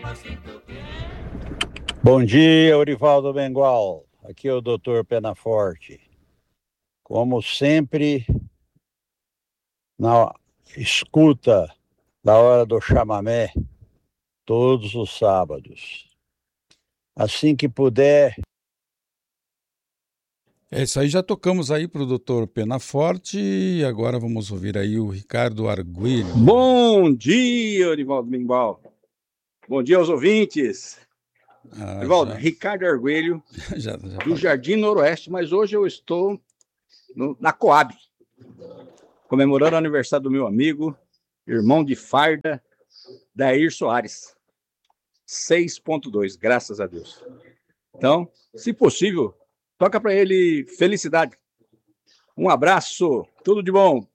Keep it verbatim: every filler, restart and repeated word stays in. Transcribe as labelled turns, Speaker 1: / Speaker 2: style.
Speaker 1: Bom dia, Eurivaldo Bengual. Aqui é o doutor Penaforte. Como sempre, na escuta da hora do chamamé, todos os sábados. Assim que puder.
Speaker 2: É isso aí, já tocamos aí para o doutor Penaforte e agora vamos ouvir aí o Ricardo Arguello.
Speaker 3: Bom dia, Eurivaldo Bengual. Bom dia aos ouvintes.
Speaker 2: Ah,
Speaker 3: Eurivaldo,
Speaker 2: já...
Speaker 3: Ricardo Arguello,
Speaker 2: já, já
Speaker 3: do Jardim Noroeste, mas hoje eu estou no, na Coab, comemorando o aniversário do meu amigo, irmão de farda, Dair Soares. seis ponto dois, graças a Deus. Então, se possível, toca para ele felicidade. Um abraço, tudo de bom.